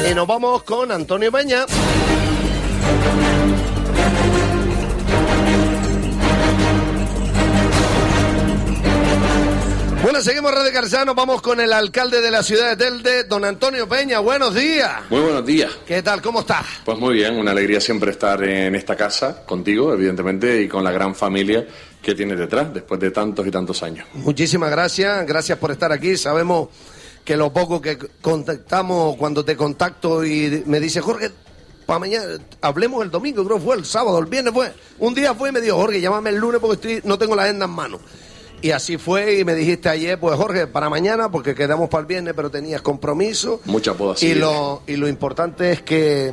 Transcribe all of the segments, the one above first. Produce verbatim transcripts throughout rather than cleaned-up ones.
Y nos vamos con Antonio Peña. Bueno, seguimos Radio Carcano, vamos con el alcalde de la ciudad de Telde, don Antonio Peña. Buenos días. Muy buenos días. ¿Qué tal? ¿Cómo estás? Pues muy bien, una alegría siempre estar en esta casa, contigo, evidentemente, y con la gran familia que tienes detrás, después de tantos y tantos años. Muchísimas gracias, gracias por estar aquí. Sabemos que lo poco que contactamos, cuando te contacto y me dice, Jorge, para mañana, hablemos el domingo, creo que fue el sábado, el viernes fue, un día fue y me dijo, Jorge, llámame el lunes porque estoy, no tengo la agenda en mano. Y así fue, y me dijiste ayer, pues Jorge, para mañana, porque quedamos para el viernes, pero tenías compromiso. Mucha poda. Y lo, y lo importante es que,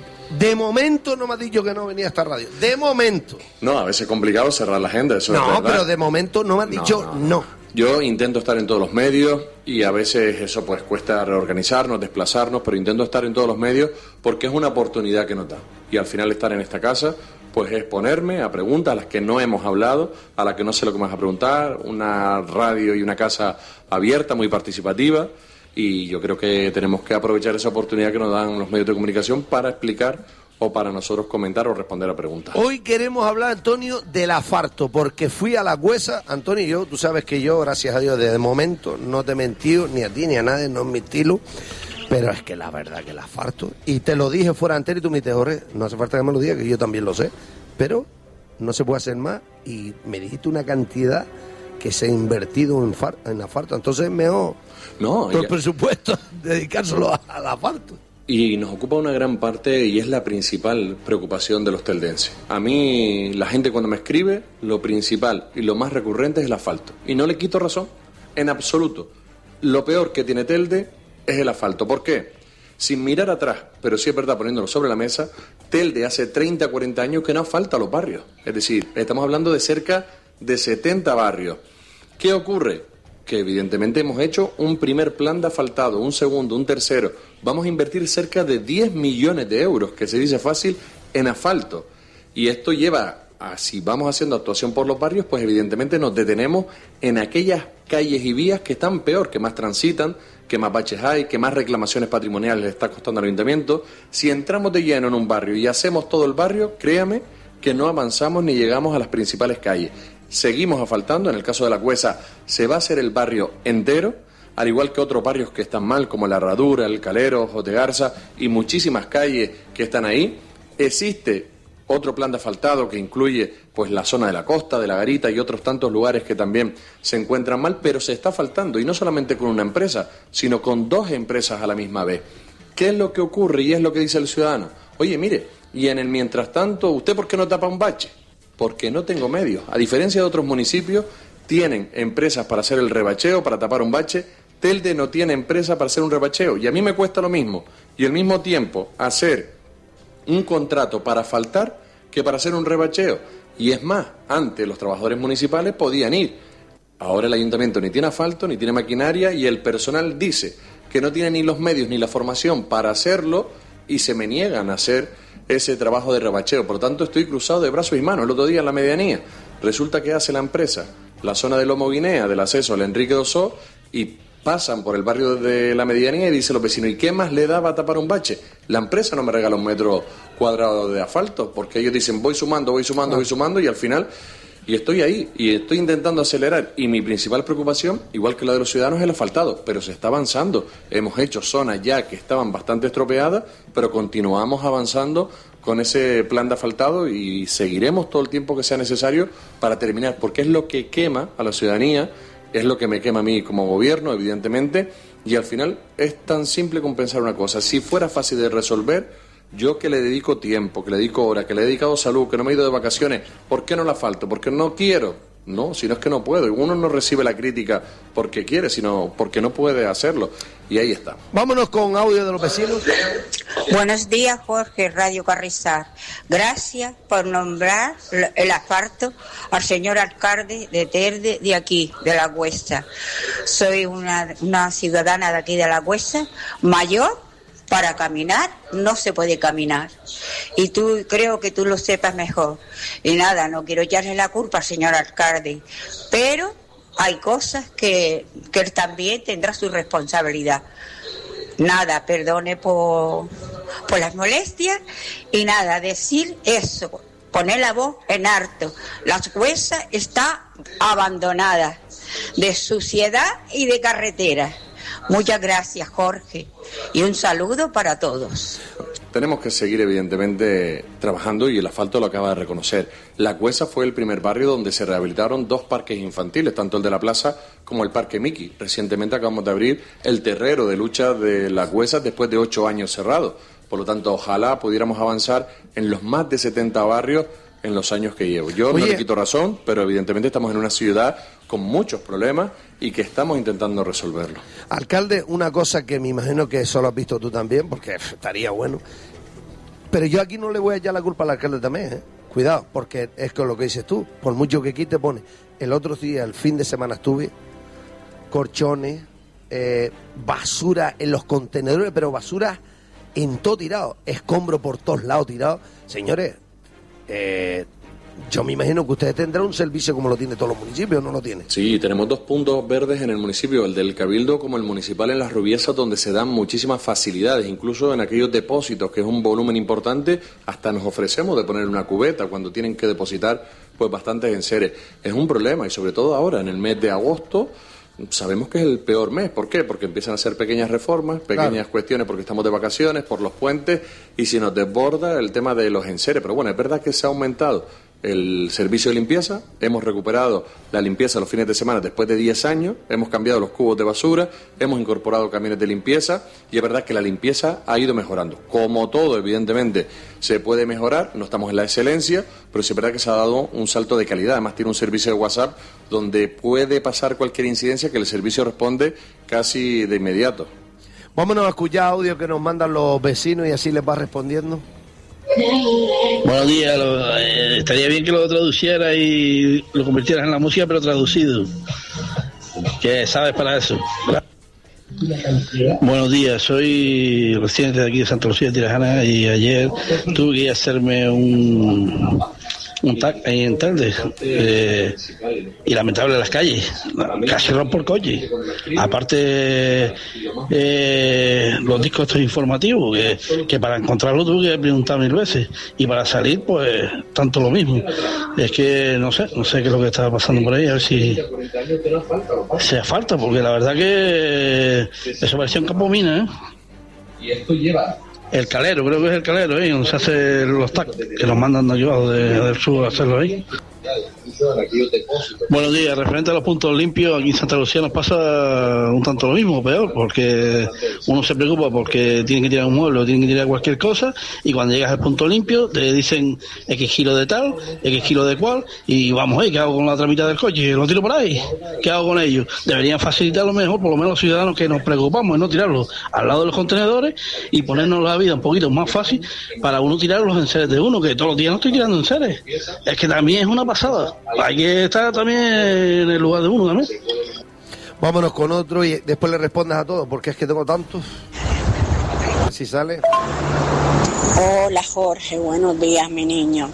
de momento, no me has dicho que no venía a esta radio. De momento. No, a veces es complicado cerrar la agenda, eso no, es verdad. No, pero de momento no me has dicho no. no. no. Yo intento estar en todos los medios y a veces eso pues cuesta reorganizarnos, desplazarnos, pero intento estar en todos los medios porque es una oportunidad que nos da. Y al final estar en esta casa pues es ponerme a preguntas a las que no hemos hablado, a las que no sé lo que me vas a preguntar, una radio y una casa abierta, muy participativa, y yo creo que tenemos que aprovechar esa oportunidad que nos dan los medios de comunicación para explicar o para nosotros comentar o responder a preguntas. Hoy queremos hablar, Antonio, del asfalto, porque fui a La Güesa, Antonio, y yo, tú sabes que yo, gracias a Dios, desde el momento no te he mentido, ni a ti ni a nadie, no es mi estilo. Pero es que la verdad que el asfalto, y te lo dije fuera entero y tú me dijiste, Jorge, no hace falta que me lo digas, que yo también lo sé, pero no se puede hacer más, y me dijiste una cantidad que se ha invertido en, far, en asfalto, entonces mejor no, todo el presupuesto dedicárselo a, al asfalto. Y nos ocupa una gran parte y es la principal preocupación de los teldenses. A mí, la gente cuando me escribe, lo principal y lo más recurrente es el asfalto, y no le quito razón, en absoluto. Lo peor que tiene Telde es el asfalto. ¿Por qué? Sin mirar atrás, pero sí es verdad, poniéndolo sobre la mesa, Telde hace treinta, cuarenta años que no asfalta los barrios. Es decir, estamos hablando de cerca de setenta barrios. ¿Qué ocurre? Que evidentemente hemos hecho un primer plan de asfaltado, un segundo, un tercero. Vamos a invertir cerca de diez millones de euros, que se dice fácil, en asfalto. Y esto lleva a, si vamos haciendo actuación por los barrios, pues evidentemente nos detenemos en aquellas calles y vías que están peor, que más transitan, que más baches hay, que más reclamaciones patrimoniales le está costando al ayuntamiento. Si entramos de lleno en un barrio y hacemos todo el barrio, créame que no avanzamos ni llegamos a las principales calles. Seguimos asfaltando, en el caso de La Güesa se va a hacer el barrio entero, al igual que otros barrios que están mal, como La Herradura, El Calero, Jotegarza y muchísimas calles que están ahí. Existe otro plan de asfaltado que incluye pues la zona de la costa, de La Garita y otros tantos lugares que también se encuentran mal, pero se está asfaltando, y no solamente con una empresa, sino con dos empresas a la misma vez. ¿Qué es lo que ocurre? Y es lo que dice el ciudadano. Oye, mire, y en el mientras tanto, ¿usted por qué no tapa un bache? Porque no tengo medios. A diferencia de otros municipios, tienen empresas para hacer el rebacheo, para tapar un bache. Telde no tiene empresa para hacer un rebacheo, y a mí me cuesta lo mismo, y al mismo tiempo hacer un contrato para asfaltar que para hacer un rebacheo. Y es más, antes los trabajadores municipales podían ir. Ahora el ayuntamiento ni tiene asfalto, ni tiene maquinaria, y el personal dice que no tiene ni los medios ni la formación para hacerlo, y se me niegan a hacer ese trabajo de rebacheo. Por lo tanto, estoy cruzado de brazos y manos. El otro día en la medianía, resulta que hace la empresa la zona de Lomo Guinea, del acceso al Enrique Dosó, y pasan por el barrio de la medianía y dicen los vecinos, ¿y qué más le daba a tapar un bache? La empresa no me regala un metro cuadrado de asfalto, porque ellos dicen, voy sumando, voy sumando, voy sumando, y al final, y estoy ahí, y estoy intentando acelerar, y mi principal preocupación, igual que la de los ciudadanos, es el asfaltado, pero se está avanzando. Hemos hecho zonas ya que estaban bastante estropeadas, pero continuamos avanzando con ese plan de asfaltado y seguiremos todo el tiempo que sea necesario para terminar, porque es lo que quema a la ciudadanía, es lo que me quema a mí como gobierno, evidentemente, y al final es tan simple como pensar una cosa. Si fuera fácil de resolver, yo que le dedico tiempo, que le dedico horas, que le he dedicado salud, que no me he ido de vacaciones, ¿por qué no la falto? Porque no quiero. No, si no es que no puedo. Uno no recibe la crítica porque quiere, sino porque no puede hacerlo. Y ahí está. Vámonos con audio de los vecinos. Buenos días, Jorge, Radio Carrizal. Gracias por nombrar el asfalto al señor alcalde de Telde, de aquí, de La Güesa. Soy una, una ciudadana de aquí de La Güesa, mayor. Para caminar no se puede caminar, y tú creo que tú lo sepas mejor. Y nada, no quiero echarle la culpa al señor alcalde, pero hay cosas que, que él también tendrá su responsabilidad. nada, perdone por, por las molestias y nada, decir eso, poner la voz en alto. La Güesa está abandonada de suciedad y de carretera. Muchas gracias, Jorge, y un saludo para todos. Tenemos que seguir, evidentemente, trabajando y el asfalto lo acaba de reconocer. La Güesa fue el primer barrio donde se rehabilitaron dos parques infantiles, tanto el de la Plaza como el Parque Miki. Recientemente acabamos de abrir el terrero de lucha de la Güesa después de ocho años cerrado. Por lo tanto, ojalá pudiéramos avanzar en los más de setenta barrios en los años que llevo. Yo Oye, no le quito razón, pero evidentemente estamos en una ciudad con muchos problemas y que estamos intentando resolverlo. Alcalde, una cosa que me imagino que eso lo has visto tú también, porque estaría bueno, pero yo aquí no le voy a echar la culpa al alcalde también, ¿eh? Cuidado, porque es con lo que dices tú, por mucho que quite pone. El otro día, el fin de semana estuve, corchones, eh, basura en los contenedores, pero basura en todo tirado, escombro por todos lados tirado. Señores, eh, yo me imagino que ustedes tendrán un servicio como lo tiene todos los municipios, ¿no lo tienen? Sí, tenemos dos puntos verdes en el municipio, el del Cabildo como el municipal en Las Rubiesas, donde se dan muchísimas facilidades, incluso en aquellos depósitos, que es un volumen importante, hasta nos ofrecemos de poner una cubeta cuando tienen que depositar pues bastantes enseres. Es un problema y sobre todo ahora, en el mes de agosto, sabemos que es el peor mes. ¿Por qué? Porque empiezan a hacer pequeñas reformas, pequeñas claro. cuestiones porque estamos de vacaciones, por los puentes, y se nos desborda el tema de los enseres. Pero bueno, es verdad que se ha aumentado el servicio de limpieza, hemos recuperado la limpieza los fines de semana después de diez años, hemos cambiado los cubos de basura, hemos incorporado camiones de limpieza y es verdad que la limpieza ha ido mejorando. Como todo, evidentemente, se puede mejorar, no estamos en la excelencia, pero sí es verdad que se ha dado un salto de calidad. Además tiene un servicio de WhatsApp donde puede pasar cualquier incidencia que el servicio responde casi de inmediato. Vámonos a escuchar audio que nos mandan los vecinos y así les va respondiendo. Buenos días, lo, eh, estaría bien que lo traduciera y lo convirtieras en la música, pero traducido. ¿Qué sabes para eso? Buenos días, soy residente de aquí de Santa Lucía de Tirajana y ayer tuve que ir a hacerme un un tag ahí en Telde eh, y lamentable las calles, casi rompo el coche. Aparte eh, los discos estos informativos que, que para encontrarlo tuve que preguntar mil veces y para salir pues tanto lo mismo. Es que no sé, no sé qué es lo que estaba pasando por ahí, a ver si se asfalta, porque la verdad que eso parecía un campo mina, ¿eh? Y esto lleva el calero, creo que es el calero, ¿eh? Donde se hacen los tacos, que los mandan de ayudados de, del sur a hacerlo ahí. Buenos días, referente a los puntos limpios, aquí en Santa Lucía nos pasa un tanto lo mismo, peor, porque uno se preocupa porque tienen que tirar un mueble o tienen que tirar cualquier cosa, y cuando llegas al punto limpio te dicen X kilo de tal, X kilo de cual, y vamos, ¿eh? ¿Qué hago con la otra mitad del coche? ¿Lo tiro por ahí? ¿Qué hago con ellos? Deberían facilitarlo mejor, por lo menos los ciudadanos que nos preocupamos en no tirarlo al lado de los contenedores y ponernos la vida un poquito más fácil para uno tirar los enseres de uno, que todos los días no estoy tirando enseres. Es que también es una pasada. Hay que estar también en el lugar de uno, ¿no? Vámonos con otro y después le respondas a todos, porque es que tengo tantos. Si sale. Hola Jorge, buenos días mi niño.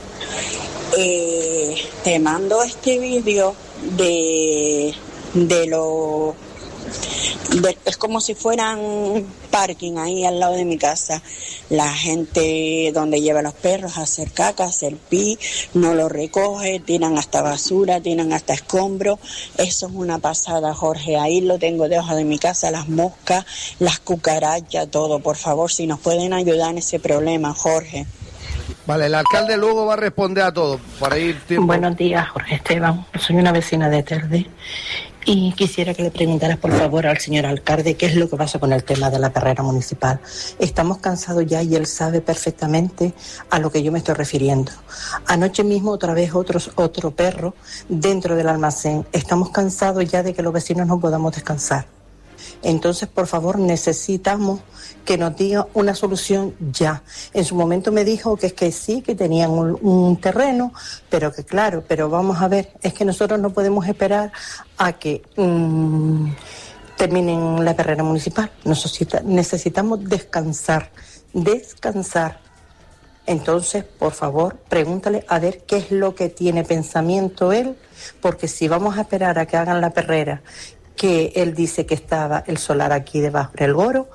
Eh, te mando este vídeo de, de lo... De, es como si fueran parking ahí al lado de mi casa. La gente donde lleva los perros a hacer caca, a hacer pi, no lo recoge, tiran hasta basura, tiran hasta escombros. Eso es una pasada, Jorge. Ahí lo tengo debajo de mi casa, las moscas, las cucarachas, todo. Por favor, si nos pueden ayudar en ese problema, Jorge. Vale, el alcalde luego va a responder a todo. Para ir tiempo. Buenos días, Jorge Esteban. Soy una vecina de Telde. Y quisiera que le preguntaras, por favor, al señor alcalde qué es lo que pasa con el tema de la perrera municipal. Estamos cansados ya y él sabe perfectamente a lo que yo me estoy refiriendo. Anoche mismo otra vez otros, otro perro dentro del almacén. Estamos cansados ya de que los vecinos no podamos descansar. Entonces, por favor, necesitamos que nos diga una solución ya. En su momento me dijo que es que sí, que tenían un, un terreno, pero que claro, pero vamos a ver, es que nosotros no podemos esperar a que mmm, terminen la perrera municipal. Necesita, necesitamos descansar, descansar. Entonces, por favor, pregúntale a ver qué es lo que tiene pensamiento él, porque si vamos a esperar a que hagan la perrera, que él dice que estaba el solar aquí debajo del Goro,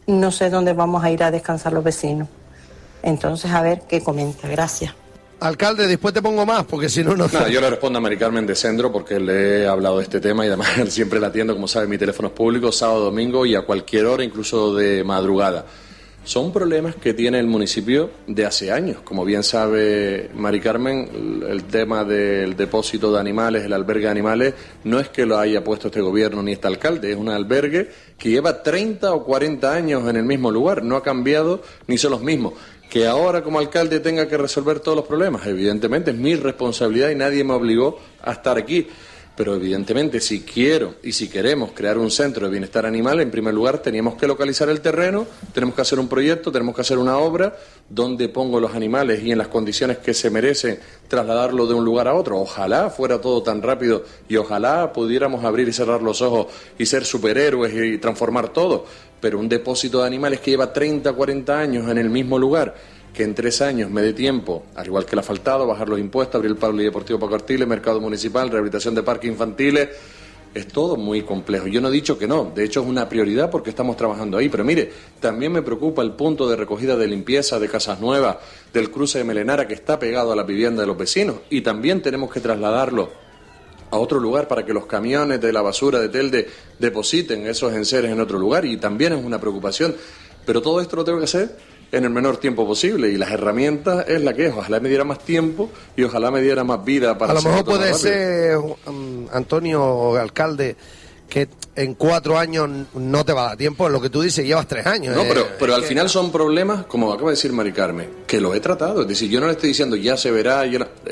no sé dónde vamos a ir a descansar los vecinos. Entonces, a ver qué comenta. Gracias. Alcalde, después te pongo más, porque si no, no... Nada, yo le respondo a Mari Carmen de Sendro porque le he hablado de este tema y además siempre la atiendo, como sabe, mi teléfono es público, sábado, domingo y a cualquier hora, incluso de madrugada. Son problemas que tiene el municipio de hace años. Como bien sabe Mari Carmen, el tema del depósito de animales, el albergue de animales, no es que lo haya puesto este gobierno ni este alcalde, es un albergue que lleva treinta o cuarenta años en el mismo lugar, no ha cambiado ni son los mismos. Que ahora como alcalde tenga que resolver todos los problemas, evidentemente es mi responsabilidad y nadie me obligó a estar aquí. Pero evidentemente si quiero y si queremos crear un centro de bienestar animal, en primer lugar teníamos que localizar el terreno, tenemos que hacer un proyecto, tenemos que hacer una obra donde pongo los animales y en las condiciones que se merecen trasladarlo de un lugar a otro. Ojalá fuera todo tan rápido y ojalá pudiéramos abrir y cerrar los ojos y ser superhéroes y transformar todo. Pero un depósito de animales que lleva treinta, cuarenta años en el mismo lugar, que en tres años me dé tiempo, al igual que el asfaltado, bajar los impuestos, abrir el polideportivo Paco Artiles, mercado municipal, rehabilitación de parques infantiles, es todo muy complejo. Yo no he dicho que no, de hecho es una prioridad porque estamos trabajando ahí, pero mire, también me preocupa el punto de recogida de limpieza de Casas Nuevas, del cruce de Melenara que está pegado a la vivienda de los vecinos y también tenemos que trasladarlo a otro lugar para que los camiones de la basura de Telde depositen esos enseres en otro lugar y también es una preocupación, pero todo esto lo tengo que hacer en el menor tiempo posible y las herramientas es la que es, ojalá me diera más tiempo y ojalá me diera más vida para a lo mejor puede más ser, um, Antonio, alcalde, que en cuatro años no te va a dar tiempo, lo que tú dices, llevas tres años. No, eh, pero, pero al que... final son problemas, como acaba de decir Mari Carmen, que los he tratado, es decir, yo no le estoy diciendo ya se verá, ya...